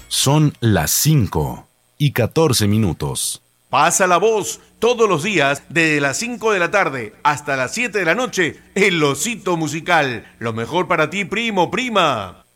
Son las 5:14. Pasa la voz todos los días desde las 5 de la tarde hasta las 7 de la noche. El Osito Musical. Lo mejor para ti, primo, prima.